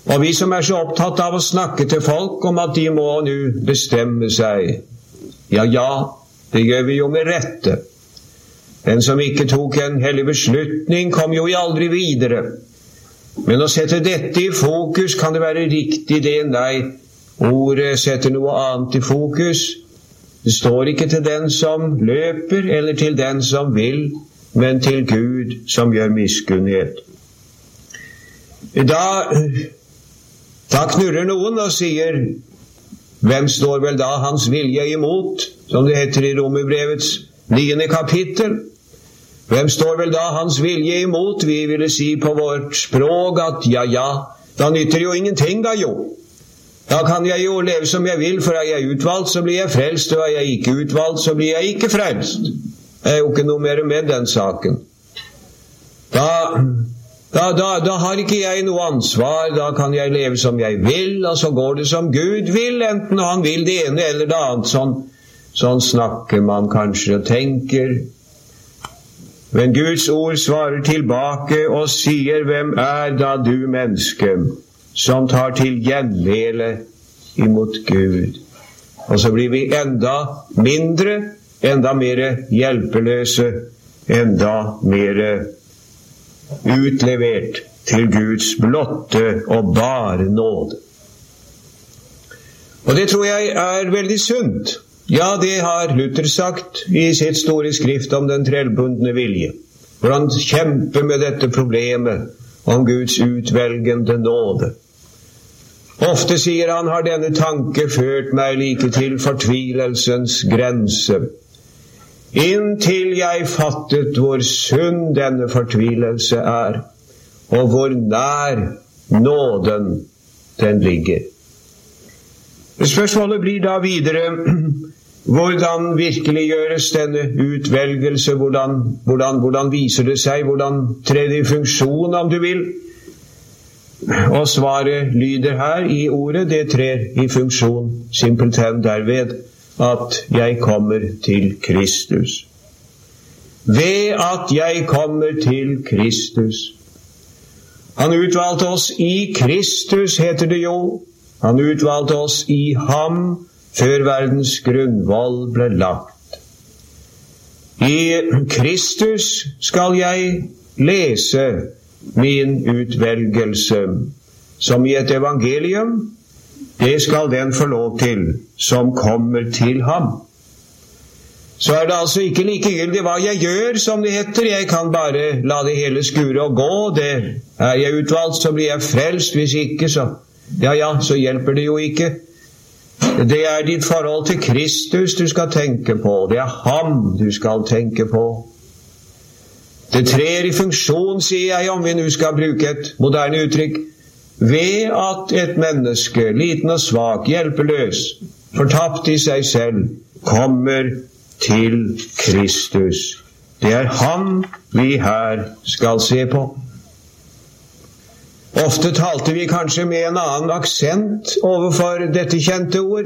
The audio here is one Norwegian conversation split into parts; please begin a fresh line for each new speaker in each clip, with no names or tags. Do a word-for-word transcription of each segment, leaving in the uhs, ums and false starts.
Og vi som er så opptatt av å snakke til folk om at de må nå bestemme seg, ja, ja, det gjør vi jo med rette. Den som ikke tok en hellig beslutning kom jo aldri videre. Men å sette dette i fokus, kan det være riktig det? Nei, ordet setter noe annet i fokus. Det står ikke til den som løper, eller til den som vil, men til Gud som gjør miskunnhet. Da, da knurrer noen og sier, hvem står vel da hans vilje imot, som det heter i Romerbrevets niende kapittel? Hvem står vel da hans vilje imot? Vi ville si på vårt språk at ja, ja, da nytter jo ingenting da jo. Da kan jeg jo leve som jeg vil, for er jeg utvalgt, så blir jeg frelst, og er jeg ikke utvalgt, så blir jeg ikke frelst. Det er jo ikke noe mer med den saken. Da, da, da, da har ikke jeg noe ansvar, da kan jeg leve som jeg vil, og så går det som Gud vil, enten han vil det ene eller det annet. Sånn, sånn snakker man kanskje og tenker. Men Guds ord svarer tilbake og sier, hvem er da du menneske, som tar til gjenmæle imot Gud? Og så blir vi enda mindre, enda mer hjelpeløse, enda mer utlevert til Guds blotte og bare nåde. Og det tror jeg er veldig sunt. Ja, det har Luther sagt i sitt store skrift om den trellbundne vilje. Hvor han kjemper med dette problemet om Guds utvelgende nåde. Ofte sier han, har denne tanke ført meg like til fortvilelsens grense, inntil jeg fattet hvor sunn denne fortvilelse er, og hvor nær nåden den ligger. Spørsmålet blir da videre, hvordan virkelig gjøres denne utvelgelse, hvordan, hvordan, hvordan viser det seg, hvordan trer det i funksjon, om du vil? Og svaret lyder her i ordet, det trer i funksjon simpelthen derved at jeg kommer til Kristus. Ved at jeg kommer til Kristus. Han utvalgte oss i Kristus, heter det jo. Han utvalgte oss i ham før verdens grunnvoll ble lagt. I Kristus skal jeg lese min utvelgelse, som i et evangelium. Det skal den få lov til som kommer til ham. Så er det altså ikke likegyldig hva jeg gjør, som det heter. Jeg kan bare la det hele skure og gå. Det er jeg utvalgt, så blir jeg frelst. Hvis ikke, så ja, ja, så hjelper det jo ikke. Det er ditt forhold til Kristus du skal tenke på. Det er ham du skal tenke på. Det trer i funksjon, sier jeg, om vi nå skal bruke et moderne uttrykk, ved at et menneske, liten og svak, hjelpeløs, fortapt i seg selv, kommer til Kristus. Det er ham vi her skal se på. Ofte talte vi kanskje med en annen aksent overfor dette kjente ord.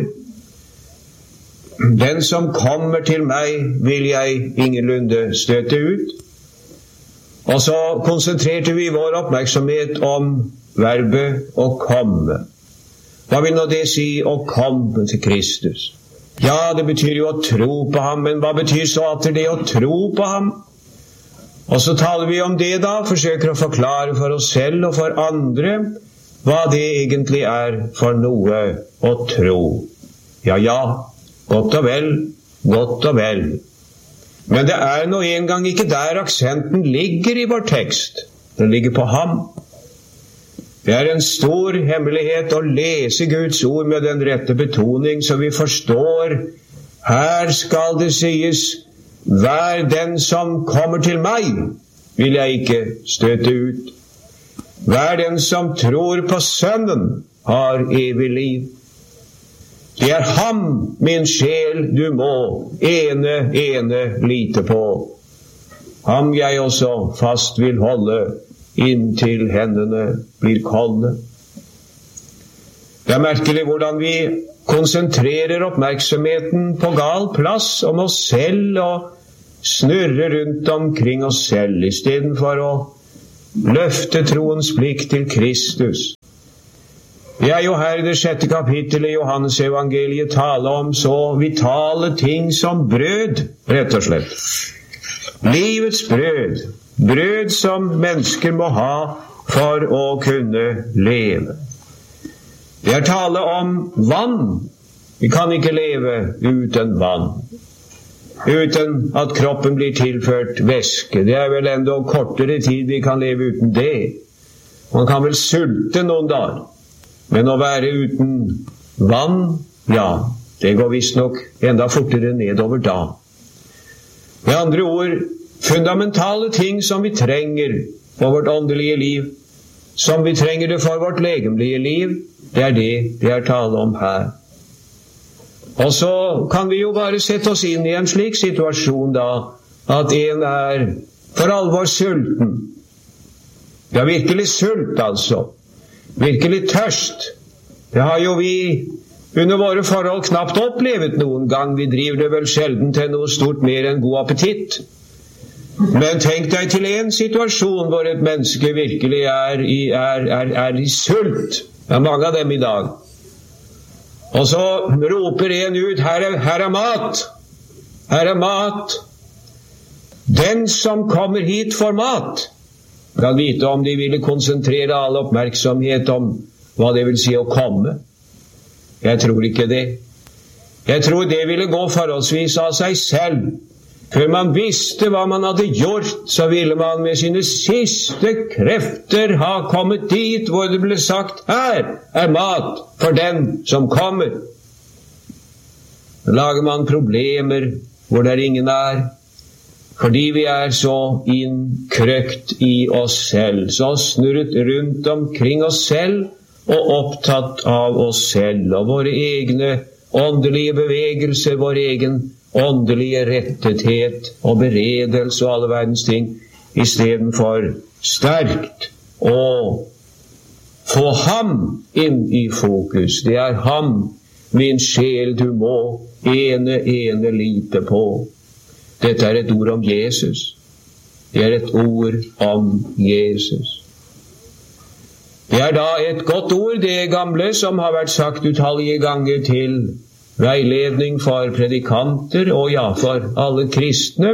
Den som kommer til meg, vil jeg ingenlunde støte ut. Og så konsentrerte vi vår oppmerksomhet om verbet å komme. Hva vil nå det si, å komme til Kristus? Ja, det betyr jo å tro på ham, men hva betyr så at det å tro på ham? Og så taler vi om det da, forsøker å forklare for oss selv og for andre hva det egentlig er for noe å tro. Ja, ja, godt og vel, godt og vel. Men det er nå en gang ikke der aksenten ligger i vår tekst. Den ligger på ham. Det er en stor hemmelighet å lese Guds ord med den rette betoning, så vi forstår, her skal det sies, vær den som kommer til meg, vil jeg ikke støte ut. Vær den som tror på Sønnen, har evig liv. Det er ham, min sjel, du må ene, ene lite på. Ham jeg også fast vil holde, inntil hendene blir kolde. Det er merkelig hvordan vi konsentrerer oppmerksomheten på gal plass om oss selv og snurrer rundt omkring oss selv, i stedet for å løfte troens blikk til Kristus. Vi er jo her i det sjette kapittelet i Johannes evangeliet tale om så vitale ting som brød, rett og slett. Livets brød. Brød som mennesker må ha for å kunne leve. Vi er tale om vann. Vi kan ikke leve uten vann. Uten at kroppen blir tilført væske. Det er vel enda kortere tid vi kan leve uten det. Man kan vel sulte noen dager. Men å være uten vann, ja, det går visst nok enda fortere nedover da. Med andre ord, fundamentale ting som vi trenger for vårt åndelige liv, som vi trenger det for vårt legemlige liv, det er det det er tale om her. Og så kan vi jo bare sette oss inn i en slik situasjon da, at en er for alvor sulten. Ja, virkelig sult altså. Virkelig tørst. Det har jo vi under våre forhold knapt opplevet noen gang. Vi driver det vel sjelden til noe stort mer enn god appetitt. Men tenk deg til en situasjon hvor et menneske virkelig er i, er, er, er i sult. Det er mange av dem i dag. Og så roper en ut, her er, her er mat. Her er mat. Den som kommer hit får mat. Kan vite om de ville konsentrere all oppmerksomhet om hva det vil si å komme. Jeg tror ikke det. Jeg tror det ville gå forholdsvis av seg selv. Før man visste hva man hadde gjort, så ville man med sine siste krefter ha kommet dit hvor det ble sagt, her er mat for den som kommer. Så lager man problemer hvor der ingen er. Fordi vi er så innkrøkt i oss selv, så snurret rundt omkring oss selv og opptatt av oss selv og våre egne åndelige bevegelser, vår egen åndelige rettethet og beredelse og alle verdens ting, i stedet for sterkt å få ham inn i fokus. Det er ham, min sjel, du må ene, ene lite på. Dette er et ord om Jesus. Det er et ord om Jesus. Det er da et godt ord, det gamle, som har vært sagt utallige ganger til veiledning for predikanter, og ja, for alle kristne.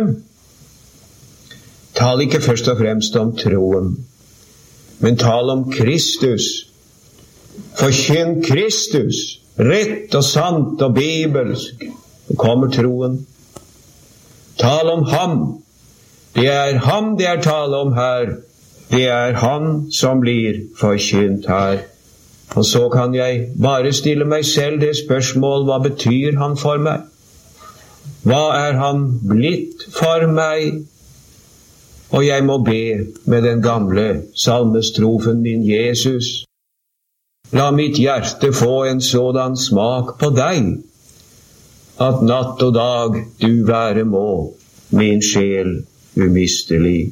Tal ikke først og fremst om troen, men tal om Kristus. Forkynn Kristus, rett og sant og bibelsk. Så kommer troen. Tal om ham. Det er ham det er tale om her. Det er han som blir forkynt her. Og så kan jeg bare stille meg selv det spørsmål, hva betyr han for meg? Hva er han blitt for meg? Og jeg må be med den gamle salmestrofen min, Jesus. La mitt hjerte få en sådan smak på deg, at natt og dag du være må, min sjel umistelig.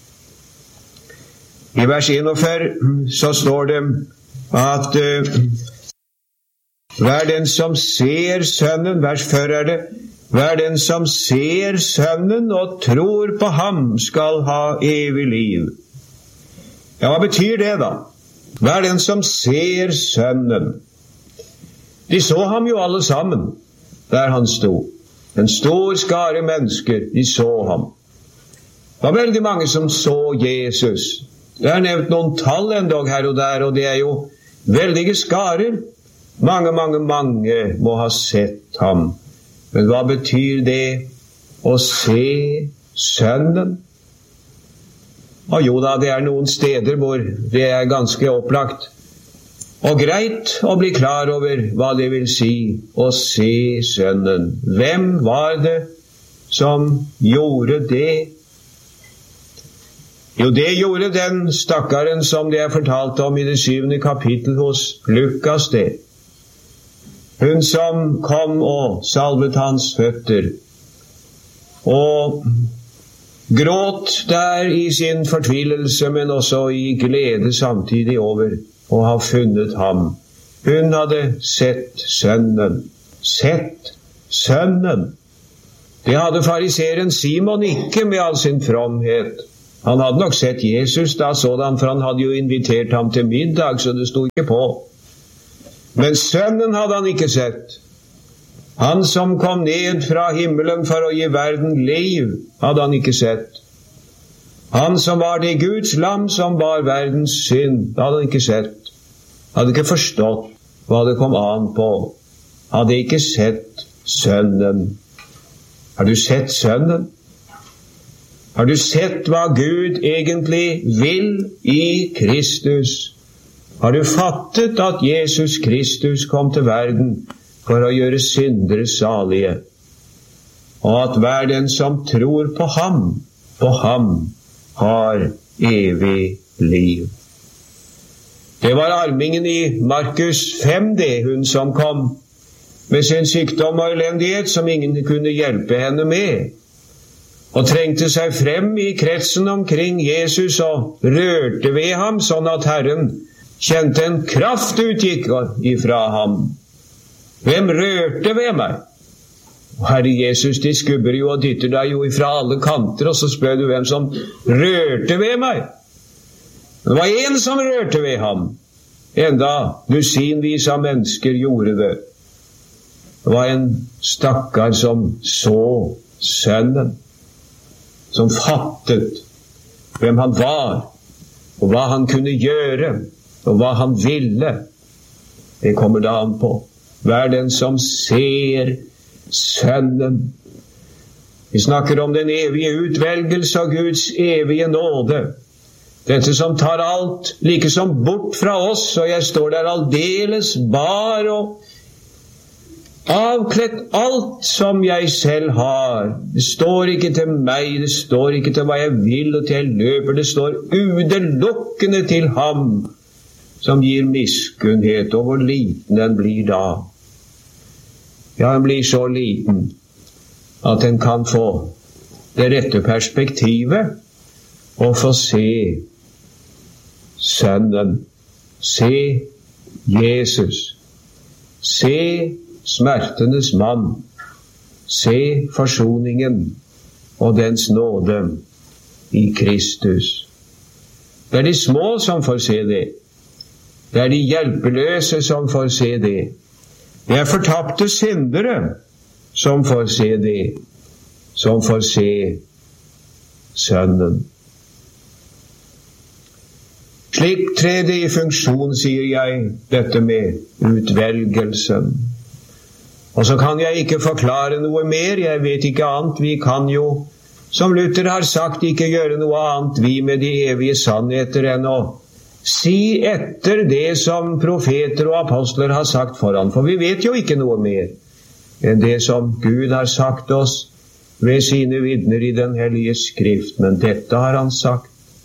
I vers enogfyrre så står det at uh, hver den som ser Sønnen, vers fyrre er det, hver den som ser Sønnen og tror på ham skal ha evig liv. Ja, hva betyr det da? Hver den som ser Sønnen. De så ham jo alle sammen der han stod. En stor skare mennesker, de så ham. Det var veldig mange som så Jesus. Det er nevnt noen tall endog her og der, og det er jo veldige skarer. Mange, mange, mange må ha sett ham. Men hva betyr det å se Sønnen? Og jo da, det er noen steder hvor det er ganske opplagt og greit å bli klar over hva det vil si å se Sønnen. Hvem var det som gjorde det? Jo, det gjorde den stakkaren som det er fortalt om i det syvende kapittel hos Lukas det. Hun som kom og salvet hans føtter og gråt der i sin fortvilelse, men også i glede samtidig over og ha funnet ham. Hun hadde sett Sønnen. Sett Sønnen. Det hadde fariseren Simon ikke med all sin fromhet. Han hadde nok sett Jesus da sådan, for han hadde jo invitert ham til middag, så det stod ikke på. Men sønnen hadde han ikke sett. Han som kom ned fra himmelen for å gi verden liv, hadde han ikke sett. Han som var det Guds lam som bar verdens synd, hadde han ikke sett. Hadde ikke forstått hva det kom an på. Hadde ikke sett sønnen. Har du sett sønnen? Har du sett hva Gud egentlig vil i Kristus? Har du fattet at Jesus Kristus kom til verden for å gjøre syndere salige, og at hver den som tror på ham, på ham, har evig liv? Det var armingen i Markus fem, det, hun som kom med sin sykdom og elendighet som ingen kunne hjelpe henne med, og trengte seg frem i kretsen omkring Jesus og rørte ved ham, sånn at Herren kjente en kraft utgikk ifra ham. Hvem rørte ved meg? Herre Jesus, de skubber jo og dytter deg jo ifra alle kanter, og så spør du hvem som rørte ved meg. Det var en som rørte ved ham, enda dusinvis av mennesker gjorde det. Det var en stakkar som så sønnen, som fattet hvem han var, og hva han kunne gjøre, og hva han ville. Det kommer da an på. Hver den som ser sønnen. Vi snakker om den evige utvelgelse og Guds evige nåde. Dette som tar alt like som bort fra oss, og jeg står der aldeles bar og avkledd alt som jeg selv har. Det står ikke til meg, det står ikke til hva jeg vil og til jeg løper, det står utelukkende til ham som gir miskunnhet, og hvor liten den blir da. Ja, den blir så liten at den kan få det rette perspektivet og få se sønnen, se Jesus, se smertenes mann, se forsoningen og dens nåde i Kristus. Det er de små som får se det. Det er de hjelpeløse som får se det. Det er fortapte syndere som får se det, som får se sønnen. Slik trer det i funksjon, sier jeg, dette med utvelgelsen. Og så kan jeg ikke forklare noe mer, jeg vet ikke annet. Vi kan jo, som Luther har sagt, ikke gjøre noe annet, vi med de evige sannheter, enn å si etter det som profeter og apostler har sagt foran. For vi vet jo ikke noe mer enn det som Gud har sagt oss ved sine vitner i den hellige skrift. Men dette har han sagt.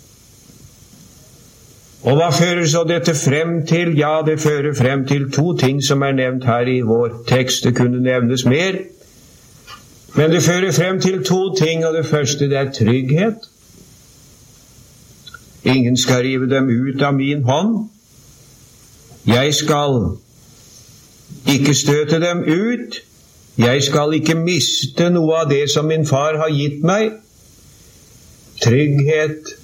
Og hva fører så dette frem til? Ja, det fører frem til to ting som er nevnt her i vår tekst. Det kunne nevnes mer. Men det fører frem til to ting, og det første det er trygghet. Ingen skal rive dem ut av min hånd. Jeg skal ikke støte dem ut. Jeg skal ikke miste noe av det som min far har gitt meg. Trygghet.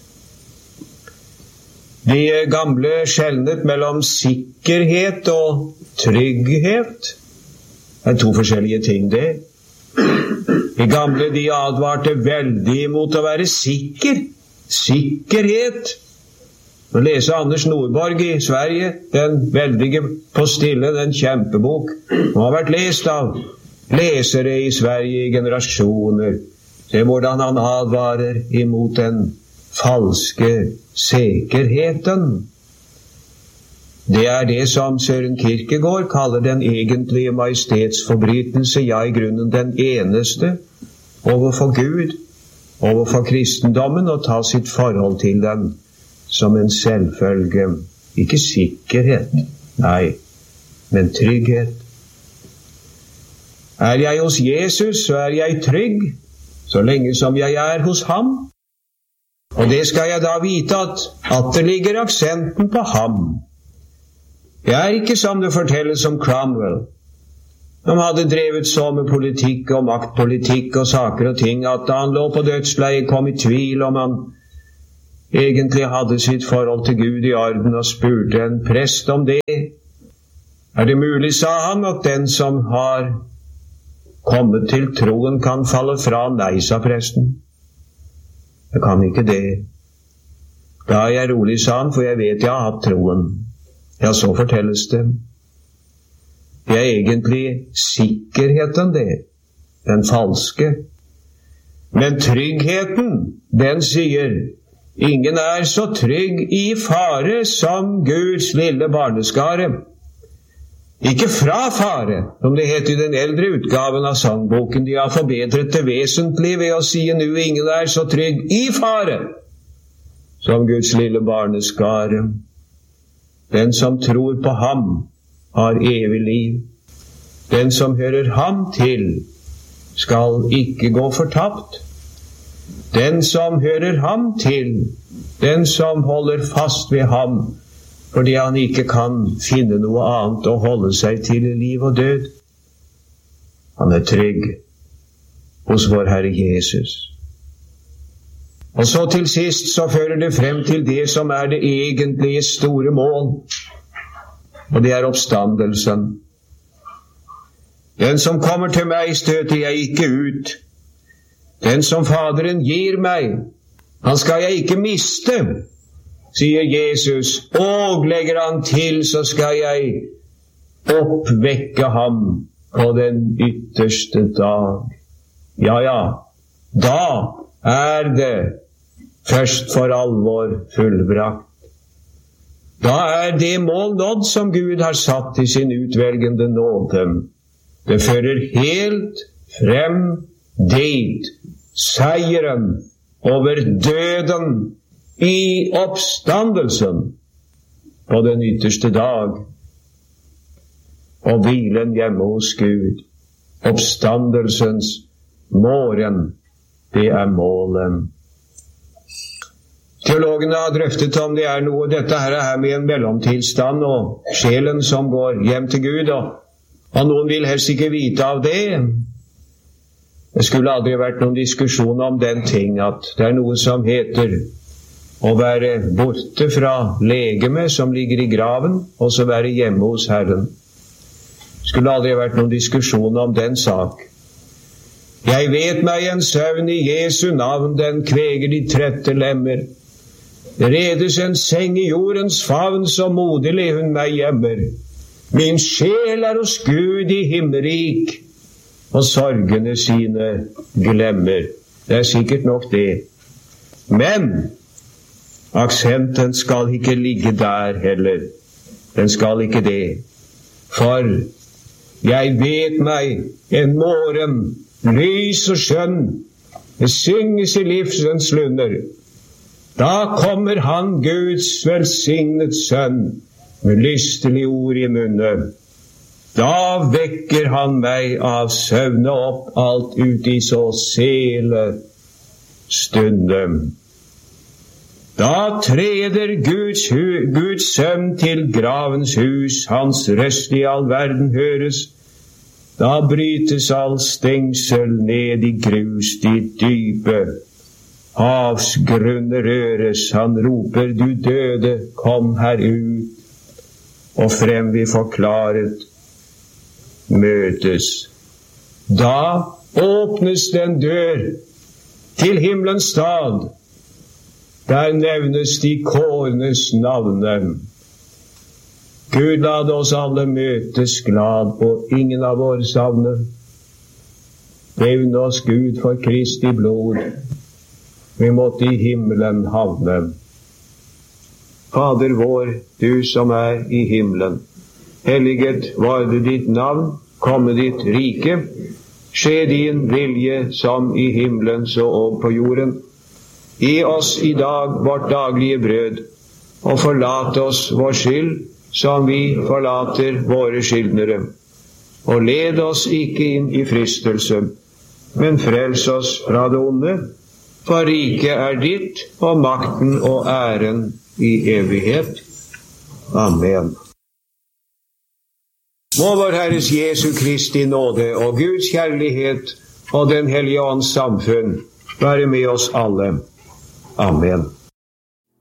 De gamle skjelnet mellom sikkerhet og trygghet. Det er to forskjellige ting, det. De gamle, de advarte veldig imot å være sikker. Sikkerhet. Å lese Anders Nordborg i Sverige, den veldige på stille, den kjempebok, som har vært lest av lesere i Sverige i generasjoner. Se hvordan han advarer imot den falske sikkerheten. Det er det som Søren Kierkegaard kaller den egentlige majestetsforbrytelse, ja, i grunnen den eneste overfor Gud, overfor kristendommen, og ta sitt forhold til den som en selvfølge. Ikke sikkerhet, nei, men trygghet. Er jeg hos Jesus, så er jeg trygg, så lenge som jeg er hos ham. Og det skal jeg da vite at, at det ligger aksenten på ham. Det er ikke som det fortelles om Cromwell. Han hadde drevet så med politikk og maktpolitikk og saker og ting at da han lå på dødsleiet kom i tvil om han egentlig hadde sitt forhold til Gud i orden, og spurte en prest om det. Er det mulig, sa han, at den som har kommet til troen kan falle fra? Nei, sa presten. Jeg kan ikke det. Da er jeg rolig, sa han, for jeg vet jeg har hatt troen. Ja, så fortelles det. Det er egentlig sikkerheten, det. Den falske. Men tryggheten, den sier, ingen er så trygg i fare som Guds lille barneskare. Ikke fra fare, som det heter i den eldre utgaven av sangboken. De har forbedret det vesentlig ved å si nu, ingen er så trygg i fare som Guds lille barneskare. Den som tror på ham, har evig liv. Den som hører ham til, skal ikke gå fortapt. Den som hører ham til, den som holder fast ved ham, fordi han ikke kan finne noe annet å holde seg til i liv og død. Han er trygg hos vår Herre Jesus. Og så til sist så fører det frem til det som er det egentlige store mål, og det er oppstandelsen. Den som kommer til meg støter jeg ikke ut. Den som Faderen gir meg, han skal jeg ikke miste, sier Jesus, og legger han til, så skal jeg oppvekke ham på den ytterste dag. Ja, ja, da er det først for alvor fullbrakt. Da er det mål nådd som Gud har satt i sin utvelgende nåde. Det fører helt frem dit, seieren over døden i oppstandelsen på den ytterste dag, og hvilen hjemme hos Gud. Oppstandelsens morgen, det er målet. Teologene har drøftet om det er noe dette her er med en mellomtilstand og sjelen som går hjem til Gud, og, og noen vil helst ikke vite av det. Det skulle aldri vært noen diskusjon om den ting, at det er noe som heter å være borte fra legeme som ligger i graven, og så være hjemme hos Herren. Det skulle aldri vært noen diskusjon om den sak. Jeg vet meg en søvn i Jesu navn, den kveger de trette lemmer. Det redes en seng i jordens favn, så moderlig hun meg gjemmer. Min sjel er hos Gud i himmerik, og sorgene sine glemmer. Det er sikkert nok det. Men aksenten skal ikke ligge der heller. Den skal ikke det. For jeg vet meg en morgen, lys og skjønn, det synges i livsens lunder. Da kommer han, Guds velsignet sønn, med lystelig ord i munnen. Da vekker han meg av søvne opp alt ut i så sele stunde. Da treder Guds, Guds sønn til gravens hus, hans røst i all verden høres. Da brytes all stengsel ned i grus, de dype havsgrunner røres. Han roper, du døde, kom her ut, og frem vi forklaret møtes. Da åpnes den dør til himmelens stad. Der nevnes de kårnes navne. Gud, la oss alle møtes glad, og ingen av våre savner. Hevn oss, Gud, for Kristi blod. Vi måtte i himmelen havne. Fader vår, du som er i himmelen. Helliget varde ditt navn, komme ditt rike. Skje din vilje som i himmelen så og på jorden. Gi oss i dag vårt daglige brød, og forlat oss vår skyld, som vi forlater våre skyldnere. Og led oss ikke inn i fristelse, men frels oss fra det onde, for riket er ditt, og makten og æren i evighet. Amen. Må vår Herres Jesu Kristi nåde og Guds kjærlighet og den hellige ånds samfunn være med oss alle. Amen.